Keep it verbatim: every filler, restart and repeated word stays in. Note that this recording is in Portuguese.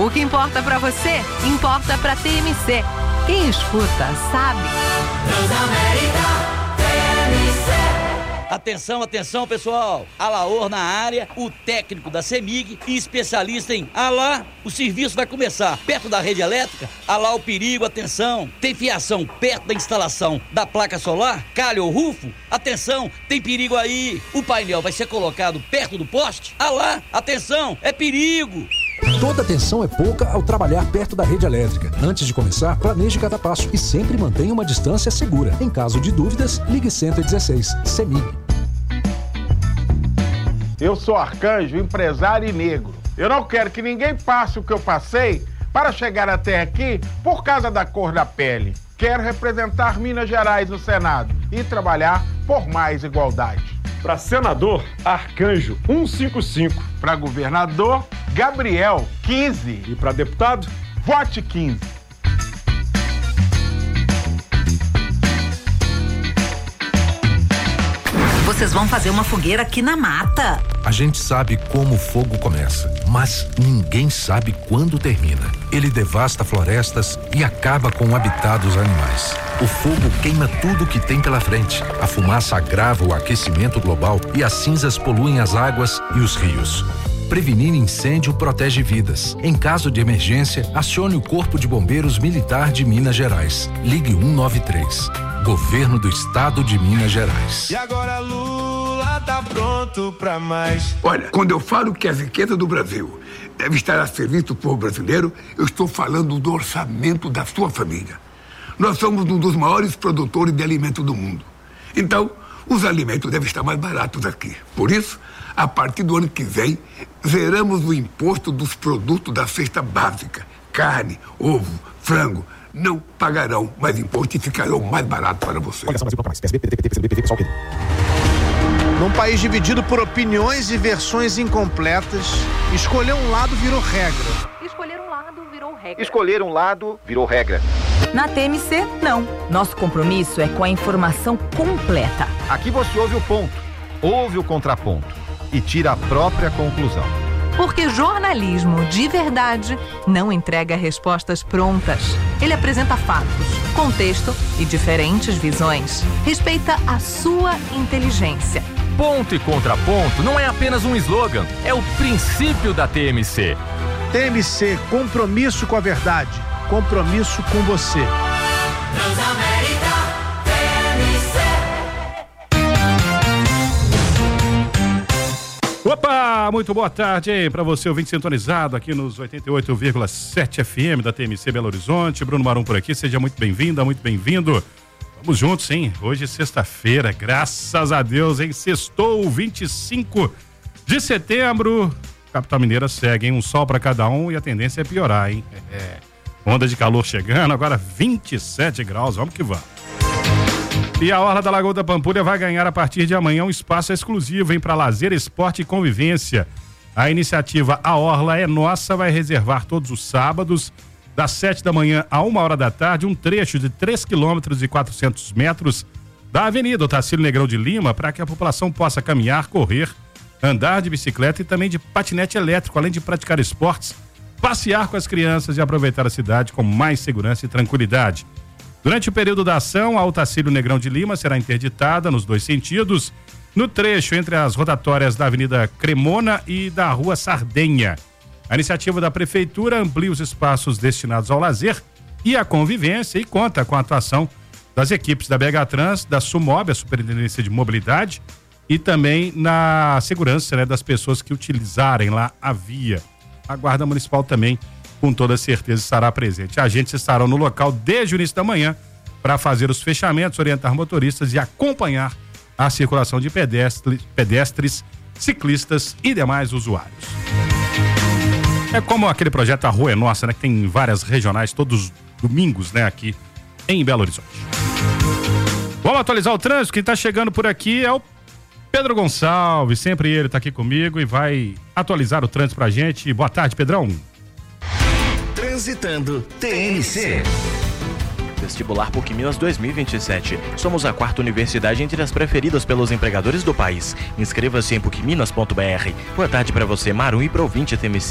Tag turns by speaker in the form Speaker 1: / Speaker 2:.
Speaker 1: O que importa pra você, importa pra T M C. Quem escuta, sabe.
Speaker 2: Transamérica, T M C.
Speaker 3: Atenção, atenção, pessoal. Alaor na área, o técnico da CEMIG e especialista em Alá. O serviço vai começar perto da rede elétrica. Alá o perigo, atenção. Tem fiação perto da instalação da placa solar? Calha ou rufo? Atenção, tem perigo aí. O painel vai ser colocado perto do poste? Alá, atenção, é perigo.
Speaker 4: Toda atenção é pouca ao trabalhar perto da rede elétrica. Antes de começar, planeje cada passo e sempre mantenha uma distância segura. Em caso de dúvidas, ligue cento e dezesseis. CEMIG.
Speaker 5: Eu sou Arcanjo, empresário e negro. Eu não quero que ninguém passe o que eu passei para chegar até aqui por causa da cor da pele. Quero representar Minas Gerais no Senado e trabalhar por mais igualdade.
Speaker 6: Para senador, Arcanjo cento e cinquenta e cinco.
Speaker 5: Para governador, Gabriel quinze.
Speaker 6: E para deputado,
Speaker 5: vote quinze.
Speaker 7: Vocês vão fazer uma fogueira aqui na mata.
Speaker 8: A gente sabe como o fogo começa, mas ninguém sabe quando termina. Ele devasta florestas e acaba com o habitat dos animais. O fogo queima tudo que tem pela frente. A fumaça agrava o aquecimento global e as cinzas poluem as águas e os rios. Prevenir incêndio protege vidas. Em caso de emergência, acione o Corpo de Bombeiros Militar de Minas Gerais. Ligue um nove três. Governo do Estado de Minas Gerais.
Speaker 9: E agora Lula tá pronto pra mais.
Speaker 10: Olha, quando eu falo que a riqueza do Brasil deve estar a serviço do povo brasileiro, eu estou falando do orçamento da sua família. Nós somos um dos maiores produtores de alimentos do mundo. Então, os alimentos devem estar mais baratos aqui. Por isso, a partir do ano que vem, zeramos o imposto dos produtos da cesta básica. Carne, ovo, frango, não pagarão mais imposto e ficarão mais baratos para você.
Speaker 11: Num país dividido por opiniões e versões incompletas, escolher um lado virou regra.
Speaker 1: Escolher um lado virou regra.
Speaker 12: Escolher um lado virou regra.
Speaker 1: Na T M C, não. Nosso compromisso é com a informação completa.
Speaker 12: Aqui você ouve o ponto, ouve o contraponto e tira a própria conclusão.
Speaker 1: Porque jornalismo de verdade não entrega respostas prontas. Ele apresenta fatos, contexto e diferentes visões. Respeita a sua inteligência.
Speaker 13: Ponto e contraponto não é apenas um slogan, é o princípio da T M C.
Speaker 11: T M C, compromisso com a verdade, compromisso com você.
Speaker 2: Transamérica, T M C.
Speaker 14: Opa, muito boa tarde aí para você, ouvinte sintonizado aqui nos oitenta e oito vírgula sete F M da T M C Belo Horizonte. Bruno Marum por aqui, seja muito bem-vinda, muito bem-vindo. Vamos juntos, hein? Hoje é sexta-feira, graças a Deus, hein? Sextou, vinte e cinco de setembro. Capital Mineira segue, hein? Um sol para cada um e a tendência é piorar, hein? É. Onda de calor chegando, agora vinte e sete graus, vamos que vamos. E a Orla da Lagoa da Pampulha vai ganhar a partir de amanhã um espaço exclusivo, hein, para lazer, esporte e convivência. A iniciativa A Orla é Nossa vai reservar todos os sábados, das sete da manhã a uma hora da tarde, um trecho de três quilômetros e quatrocentos metros da Avenida Otacílio Negrão de Lima, para que a população possa caminhar, correr, andar de bicicleta e também de patinete elétrico, além de praticar esportes, passear com as crianças e aproveitar a cidade com mais segurança e tranquilidade. Durante o período da ação, a Otacílio Negrão de Lima será interditada nos dois sentidos, no trecho entre as rotatórias da Avenida Cremona e da Rua Sardenha. A iniciativa da Prefeitura amplia os espaços destinados ao lazer e à convivência e conta com a atuação das equipes da B H Trans, da SUMOB, a Superintendência de Mobilidade, e também na segurança, né, das pessoas que utilizarem lá a via. A Guarda Municipal também, com toda certeza, estará presente. Agentes estarão no local desde o início da manhã para fazer os fechamentos, orientar motoristas e acompanhar a circulação de pedestres, pedestres, ciclistas e demais usuários. É como aquele projeto A Rua é Nossa, né, que tem várias regionais todos os domingos, né, aqui em Belo Horizonte. Vamos atualizar o trânsito. Quem está chegando por aqui é o Pedro Gonçalves, sempre ele está aqui comigo e vai atualizar o trânsito pra gente. Boa tarde, Pedrão.
Speaker 15: Transitando T M C.
Speaker 16: Vestibular PUC Minas dois mil e vinte e sete. Somos a quarta universidade entre as preferidas pelos empregadores do país. Inscreva-se em puc minas ponto b r. Boa tarde para você, Marum, e pro ouvinte T M C.